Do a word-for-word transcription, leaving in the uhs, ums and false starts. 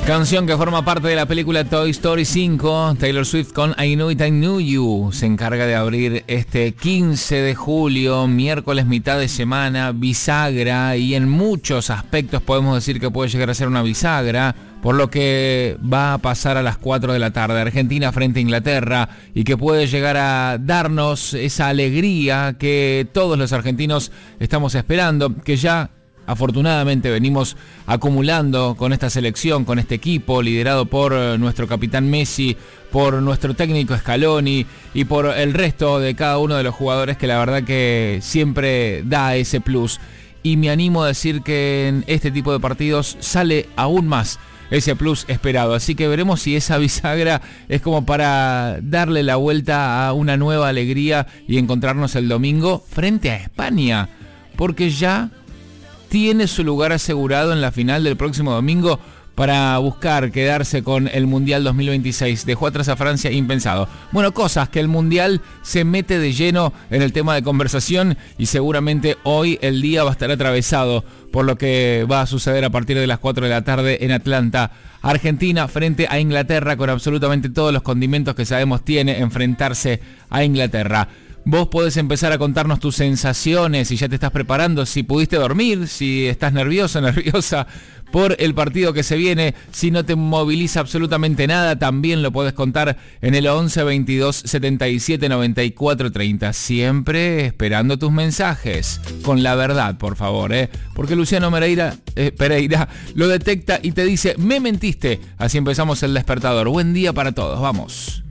Canción que forma parte de la película Toy Story cinco. Taylor Swift con I Knew It, I Knew You se encarga de abrir este quince de julio, miércoles mitad de semana, bisagra, y en muchos aspectos podemos decir que puede llegar a ser una bisagra, por lo que va a pasar a las cuatro de la tarde, Argentina frente a Inglaterra, y que puede llegar a darnos esa alegría que todos los argentinos estamos esperando, que ya afortunadamente venimos acumulando con esta selección, con este equipo liderado por nuestro capitán Messi, por nuestro técnico Scaloni y por el resto de cada uno de los jugadores, que la verdad que siempre da ese plus. Y me animo a decir que en este tipo de partidos sale aún más ese plus esperado. Así que veremos si esa bisagra es como para darle la vuelta a una nueva alegría y encontrarnos el domingo frente a España, porque ya tiene su lugar asegurado en la final del próximo domingo para buscar quedarse con el Mundial dos mil veintiséis. Dejó atrás a Francia, impensado. Bueno, cosas que el Mundial se mete de lleno en el tema de conversación, y seguramente hoy el día va a estar atravesado por lo que va a suceder a partir de las cuatro de la tarde en Atlanta. Argentina frente a Inglaterra, con absolutamente todos los condimentos que sabemos tiene enfrentarse a Inglaterra. Vos podés empezar a contarnos tus sensaciones, si ya te estás preparando, si pudiste dormir, si estás nervioso, nerviosa por el partido que se viene, si no te moviliza absolutamente nada, también lo podés contar en el once veintidós setenta y siete noventa y cuatro treinta, siempre esperando tus mensajes, con la verdad, por favor, ¿eh? Porque Luciano Pereira, eh, Pereira lo detecta y te dice, me mentiste. Así empezamos el despertador. Buen día para todos, vamos.